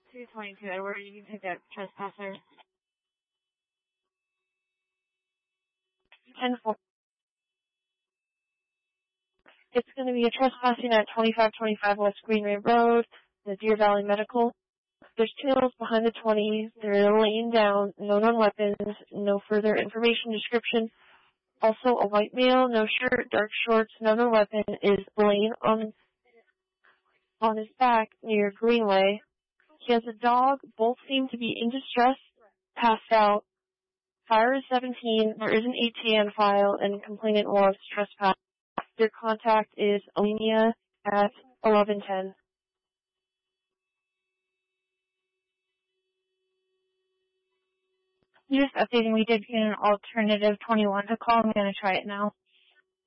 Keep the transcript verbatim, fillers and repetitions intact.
two twenty-two, Edward, you can pick up trespasser. ten four. It's going to be a trespassing at twenty-five twenty-five West Greenway Road, the Deer Valley Medical. There's two males behind the twenties. They're laying down, no known weapons, no further information description. Also, a white male, no shirt, dark shorts, no known weapon, is laying on on his back near Greenway. He has a dog. Both seem to be in distress, passed out. Fire is seventeen. There is an A T M file, and complainant logs trespass. Their contact is Alenia at eleven ten. Just updating, we did get an alternative twenty-one to call. I'm going to try it now.